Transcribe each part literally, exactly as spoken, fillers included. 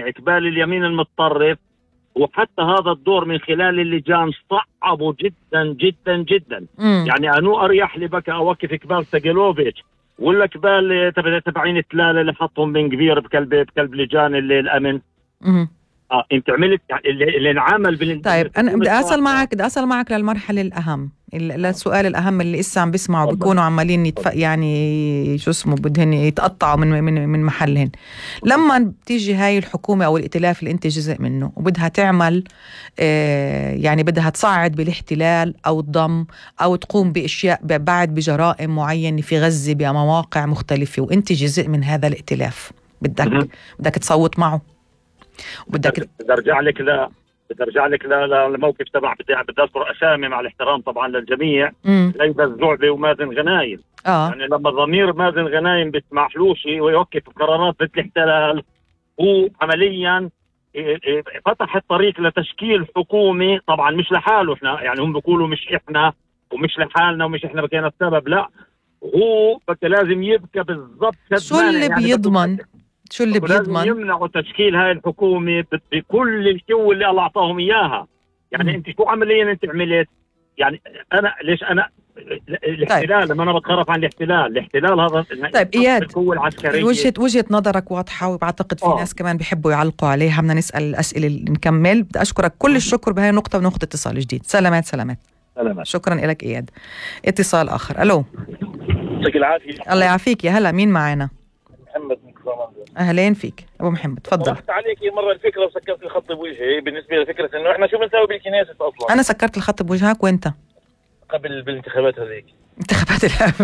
يعني إقبال اليمين المتطرف، وحتى هذا الدور من خلال اللجان صعبوا جدا جدا جدا. مم. يعني أنو أريح لي بك أوقف إقبال ساجيلوفيتش ولا إقبال تبعين الثلاثة اللي حطهم بن كبير بكلب بكلب لجان اللي الأمن. مم. اه انت عملت اللي, اللي انعمل بال طيب انا بدي اسال معك بدي اسال معك للمرحله الاهم، السؤال الاهم اللي لسه عم بيسمعوا بيكونوا عمالين يتف... يعني شو اسمه بدهن يتقطعوا من من من محلهن. لما بتيجي هاي الحكومه او الائتلاف اللي انت جزء منه وبدها تعمل آه يعني بدها تصعد بالاحتلال او الضم او تقوم باشياء بعد بجرائم معينه في غزه بمواقع مختلفه، وانت جزء من هذا الائتلاف، بدك بدك تصوت معه بدك بدي ارجع لك لا بدي ارجع لك للموقف تبع بدي بدي اذكر اسامي مع الاحترام طبعا للجميع، ليلى الزعبي ومازن غنايم. آه. يعني لما ضمير مازن غنايم بيسمحلوش ويوقف قرارات ضد الاحتلال، هو عمليا فتح الطريق لتشكيل حكومه، طبعا مش لحاله احنا، يعني هم بيقولوا مش احنا ومش لحالنا ومش احنا بكينا السبب، لا هو بك لازم يبقى بالضبط. شو اللي يعني بيضمن شو اللي بيضمن يمنعوا تشكيل هاي الحكومة بكل القوة اللي الله أعطاهم إياها؟ يعني م. أنت شو عمليا أنت عملت؟ يعني أنا ليش أنا الاحتلال طيب. لما أنا بتخرف عن الاحتلال الاحتلال هذا طيب إياد القوة العسكرية. وجهة وجهة نظرك واضحة، وبعتقد في أوه. ناس كمان بيحبوا يعلقوا عليها. بدنا نسأل الأسئلة اللي نكمل. بدي أشكرك كل الشكر بهاي النقطة ونقطة اتصال جديد. سلامات سلامات سلامات. شكرا لك إياد. اتصال آخر. ألو. يعطيك العافية. الله يعافيك. يا هلا، مين معنا؟ محمد من كرمان. أهلين فيك أبو محمد، تفضل. طرحت عليك مرة الفكرة وسكرت الخط بوجهي بالنسبة لفكرة إنه إحنا شو بنسوي بالكنيسة أصلاً. أنا سكرت الخط بوجهك وأنت؟ قبل بالانتخابات هذيك. انتخابات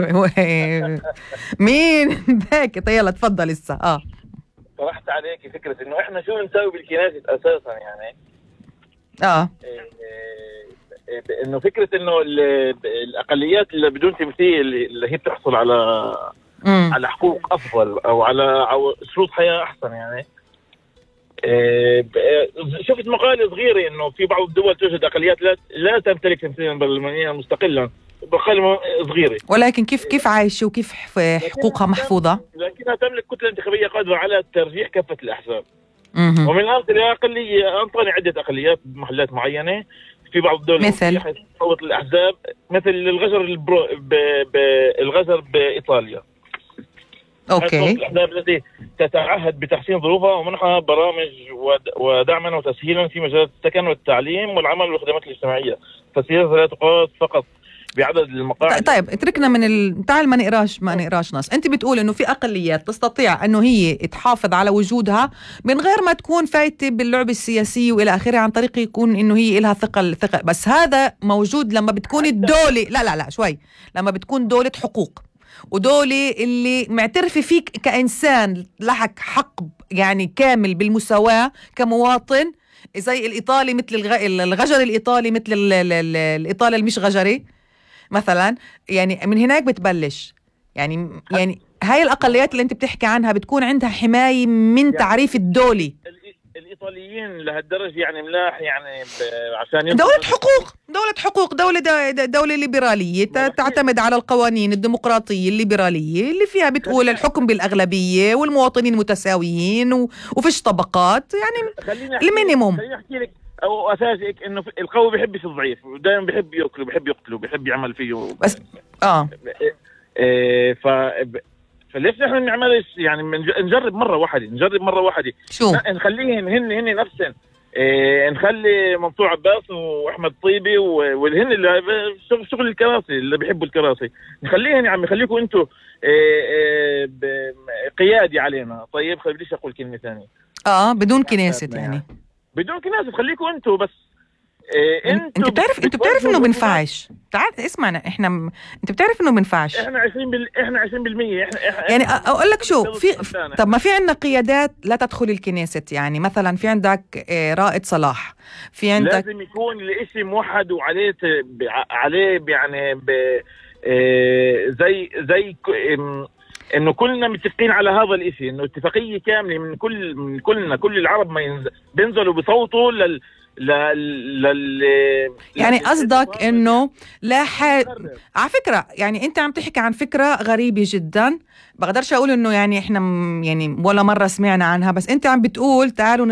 مين ذاك؟ طيب يلا تفضل لسه. آه طرحت عليك فكرة إنه إحنا شو بنسوي بالكنيسة أساساً يعني. آه إنه فكرة إنه الأقليات اللي بدون تمثيل اللي هي بتحصل على مم. على حقوق أفضل أو على أو شروط حياة أحسن يعني. شفت مقالة صغيرة إنه في بعض الدول توجد أقليات لا لا تمتلك تمثيلا برلمانيا مستقلا، مقالة صغيرة، ولكن كيف كيف عايشة وكيف حقوقها محفوظة، لكنها تملك كتلة انتخابية قادرة على ترجيح كافة الأحزاب. مم. ومن الأمثلة الأقلية أنطني عدة أقليات بمحلات معينة في بعض الدول مثل صوت الأحزاب، مثل الغجر البرو ب... ب... الغجر بإيطاليا. أوكي. الأحزاب التي تتعهد بتحسين ظروفها ومنحها برامج ودعما وتسهيلا في مجالات السكن والتعليم والعمل والخدمات الاجتماعية، فالسياسة لا تقاس فقط بعدد المقاعد. طيب اتركنا من ال... تعال ما نقراش ما نقراش نص. انت بتقول انه في اقليات تستطيع انه هي تحافظ على وجودها من غير ما تكون فايته باللعبه السياسيه والى اخره، عن طريق يكون انه هي لها ثقل ثقل، بس هذا موجود لما بتكون الدوله لا لا لا شوي لما بتكون دوله حقوق ودولة اللي معترفة فيك كإنسان لك حق يعني كامل بالمساواة كمواطن، زي الإيطالي مثل الغجر الإيطالي مثل الإيطالي المش غجري مثلا. يعني من هناك بتبلش يعني يعني هاي الأقليات اللي أنت بتحكي عنها بتكون عندها حماية من تعريف الدولة. الإيطاليين لهالدرجة يعني ملاح يعني عشان دولة حقوق دولة حقوق دولة دولة ليبرالية تعتمد على القوانين الديمقراطية الليبرالية اللي فيها بتقول الحكم بالأغلبية والمواطنين متساويين وفيش طبقات، يعني المينيموم. خليني أحكي لك أو أفاجئك إنه القوي بيحبش الضعيف، ودائما بيحب يأكله بيحب يقتله بيحب يعمل فيه بس آه إيه ف فليش نحن نعمل يعني نجرب مرة واحدة نجرب مرة واحدة شو نخليهم هن هن نفسهم إيه نخلي منصور عباس وأحمد طيبي والهن اللي شغل شغل الكراسي اللي بيحبوا الكراسي نخليهم يعني خليكم أنتوا إيه إيه قيادي علينا. طيب خلينيش أقول كلمة ثانية آه بدون كنيسة يعني بدون كنيسة خليكم أنتوا بس. إيه انت بتعرف انت بتعرف انه بنفعش. تعال اسمعنا احنا م... انت بتعرف انه بنفعش. احنا عشرين بال... احنا عشرين بالمية احنا, إحنا يعني اقول لك شو في طب ما في عندنا قيادات لا تدخل الكنيسة، يعني مثلا في عندك رائد صلاح، في عندك لازم يكون الاشي موحد وعليه ت... عليه يعني ب... اه... زي زي ك... انه كلنا متفقين على هذا الاشي، انه اتفاقية كاملة من كل من كلنا كل العرب ما ينزل بينزلوا بصوتوا لل لا لا يعني قصدك انه لا حد على فكرة، يعني انت عم تحكي عن فكرة غريبة جدا، بقدرش اقول انه يعني احنا يعني ولا مرة سمعنا عنها، بس انت عم بتقول تعالوا